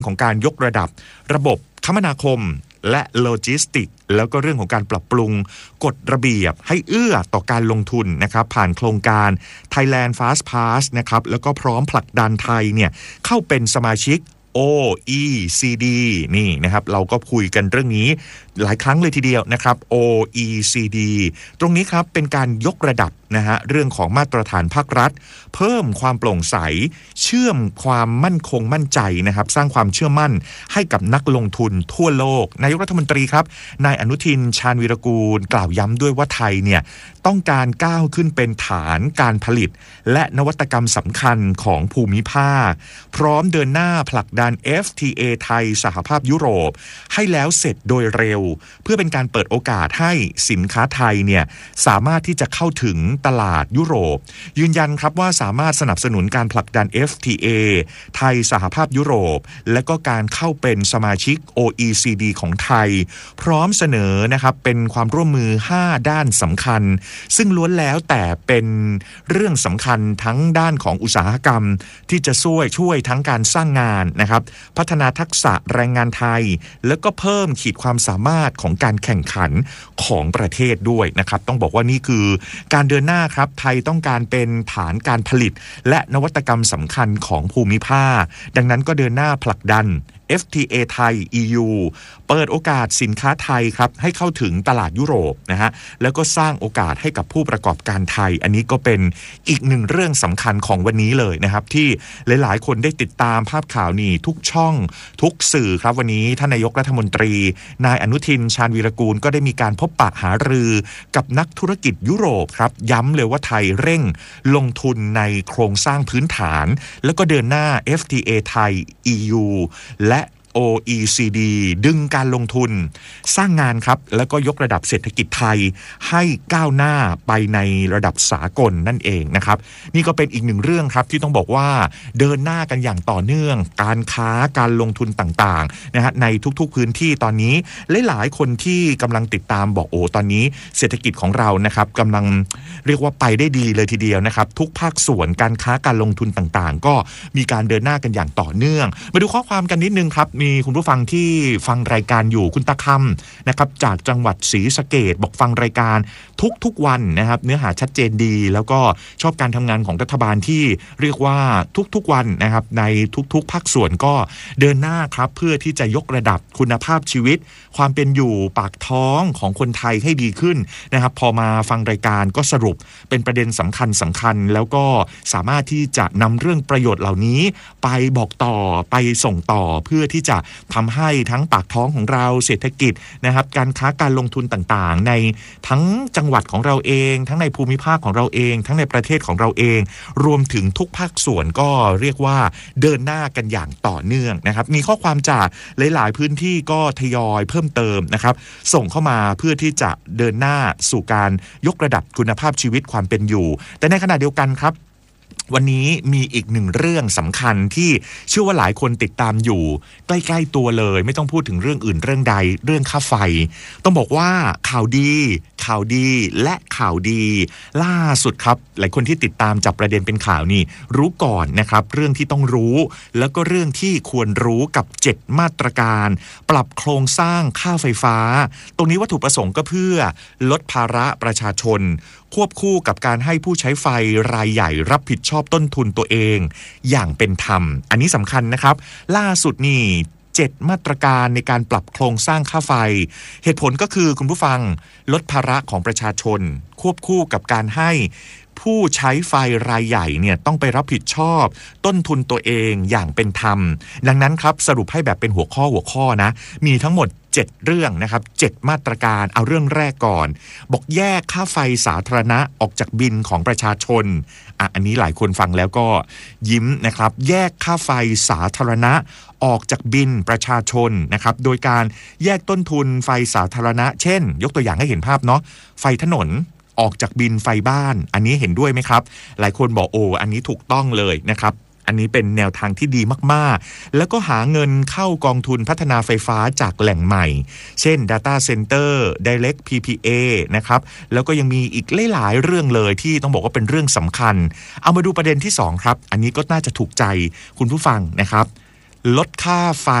ของการยกระดับระบบคมนาคมและโลจิสติกแล้วก็เรื่องของการปรับปรุงกฎระเบียบให้เอื้อต่อการลงทุนนะครับผ่านโครงการ Thailand Fast Pass นะครับแล้วก็พร้อมผลักดันไทยเนี่ยเข้าเป็นสมาชิก OECD นี่นะครับเราก็คุยกันเรื่องนี้หลายครั้งเลยทีเดียวนะครับ OECD ตรงนี้ครับเป็นการยกระดับนะฮะเรื่องของมาตรฐานภาครัฐเพิ่มความโปร่งใสเชื่อมความมั่นคงมั่นใจนะครับสร้างความเชื่อมั่นให้กับนักลงทุนทั่วโลกนายกรัฐมนตรีครับนายอนุทินชาญวีรกูลกล่าวย้ำด้วยว่าไทยเนี่ยต้องการก้าวขึ้นเป็นฐานการผลิตและนวัตกรรมสำคัญของภูมิภาคพร้อมเดินหน้าผลักดัน FTA ไทยสหภาพยุโรปให้แล้วเสร็จโดยเร็วเพื่อเป็นการเปิดโอกาสให้สินค้าไทยเนี่ยสามารถที่จะเข้าถึงตลาดยุโรปยืนยันครับว่าสามารถสนับสนุนการผลักดัน FTA ไทยสหภาพยุโรปและก็การเข้าเป็นสมาชิก OECD ของไทยพร้อมเสนอนะครับเป็นความร่วมมือ5ด้านสำคัญซึ่งล้วนแล้วแต่เป็นเรื่องสำคัญทั้งด้านของอุตสาหกรรมที่จะช่วยทั้งการสร้างงานนะครับพัฒนาทักษะแรงงานไทยแล้วก็เพิ่มขีดความสามารถของการแข่งขันของประเทศด้วยนะครับต้องบอกว่านี่คือการเดินหน้าครับไทยต้องการเป็นฐานการผลิตและนวัตกรรมสำคัญของภูมิภาคดังนั้นก็เดินหน้าผลักดัน FTA ไทย EU เปิดโอกาสสินค้าไทยครับให้เข้าถึงตลาดยุโรปนะฮะแล้วก็สร้างโอกาสให้กับผู้ประกอบการไทยอันนี้ก็เป็นอีกหนึ่งเรื่องสำคัญของวันนี้เลยนะครับที่หลายๆคนได้ติดตามภาพข่าวนี้ทุกช่องทุกสื่อครับวันนี้ท่านนายกรัฐมนตรีนายอนุทินชาญวีรกูลก็ได้มีการพบปะหารือกับนักธุรกิจยุโรปครับย้ำเลยว่าไทยเร่งลงทุนในโครงสร้างพื้นฐานแล้วก็เดินหน้า FTA ไทย EU และ OECD ดึงการลงทุนสร้างงานครับแล้วก็ยกระดับเศรษฐกิจไทยให้ก้าวหน้าไปในระดับสากลนั่นเองนะครับนี่ก็เป็นอีกหนึ่งเรื่องครับที่ต้องบอกว่าเดินหน้ากันอย่างต่อเนื่องการค้าการลงทุนต่างๆนะฮะในทุกๆพื้นที่ตอนนี้หลายๆคนที่กำลังติดตามบอกโอ้ตอนนี้เศรษฐกิจของเรานะครับกำลังเรียกว่าไปได้ดีเลยทีเดียวนะครับทุกภาคส่วนการค้าการลงทุนต่างๆก็มีการเดินหน้ากันอย่างต่อเนื่องมาดูข้อความกันนิดนึงครับมีคุณผู้ฟังที่ฟังรายการอยู่คุณตะคำนะครับจากจังหวัดศรีสะเกษบอกฟังรายการทุกวันนะครับเนื้อหาชัดเจนดีแล้วก็ชอบการทำงานของรัฐบาลที่เรียกว่าทุกวันนะครับในทุกภาคส่วนก็เดินหน้าครับเพื่อที่จะยกระดับคุณภาพชีวิตความเป็นอยู่ปากท้องของคนไทยให้ดีขึ้นนะครับพอมาฟังรายการก็สรุปเป็นประเด็นสำคัญแล้วก็สามารถที่จะนำเรื่องประโยชน์เหล่านี้ไปบอกต่อไปส่งต่อเพื่อที่จะทำให้ทั้งปากท้องของเราเศรษฐกิจนะครับการค้าการลงทุนต่างๆในทั้งจังหวัดของเราเองทั้งในภูมิภาคของเราเองทั้งในประเทศของเราเองรวมถึงทุกภาคส่วนก็เรียกว่าเดินหน้ากันอย่างต่อเนื่องนะครับมีข้อความจากหลายๆพื้นที่ก็ทยอยเพิ่มเติมนะครับส่งเข้ามาเพื่อที่จะเดินหน้าสู่การยกระดับคุณภาพชีวิตความเป็นอยู่แต่ในขณะเดียวกันครับวันนี้มีอีกหนึ่งเรื่องสำคัญที่เชื่อว่าหลายคนติดตามอยู่ใกล้ๆตัวเลยไม่ต้องพูดถึงเรื่องอื่นเรื่องใดเรื่องค่าไฟต้องบอกว่าข่าวดีและข่าวดีล่าสุดครับหลายคนที่ติดตามจับประเด็นเป็นข่าวนี่รู้ก่อนนะครับเรื่องที่ต้องรู้แล้วก็เรื่องที่ควรรู้กับ7มาตรการปรับโครงสร้างค่าไฟฟ้าตรงนี้วัตถุประสงค์ก็เพื่อลดภาระประชาชนควบคู่กับการให้ผู้ใช้ไฟรายใหญ่รับผิดชอบต้นทุนตัวเองอย่างเป็นธรรมอันนี้สำคัญนะครับล่าสุดนี่7มาตรการในการปรับโครงสร้างค่าไฟเหตุผลก็คือคุณผู้ฟังลดภาระของประชาชนควบคู่กับการให้ผู้ใช้ไฟรายใหญ่เนี่ยต้องไปรับผิดชอบต้นทุนตัวเองอย่างเป็นธรรมดังนั้นครับสรุปให้แบบเป็นหัวข้อนะมีทั้งหมด7เรื่องนะครับ7มาตรการเอาเรื่องแรกก่อนบอกแยกค่าไฟสาธารณะออกจากบิลของประชาชนอันนี้หลายคนฟังแล้วก็ยิ้มนะครับแยกค่าไฟสาธารณะออกจากบิลประชาชนนะครับโดยการแยกต้นทุนไฟสาธารณะเช่นยกตัวอย่างให้เห็นภาพเนาะไฟถนนออกจากบิลไฟบ้านอันนี้เห็นด้วยไหมครับหลายคนบอกโอ้อันนี้ถูกต้องเลยนะครับอันนี้เป็นแนวทางที่ดีมากๆแล้วก็หาเงินเข้ากองทุนพัฒนาไฟฟ้าจากแหล่งใหม่เช่น Data Center Direct PPA นะครับแล้วก็ยังมีอีกหลายๆเรื่องเลยที่ต้องบอกว่าเป็นเรื่องสำคัญเอามาดูประเด็นที่2ครับอันนี้ก็น่าจะถูกใจคุณผู้ฟังนะครับลดค่าไฟ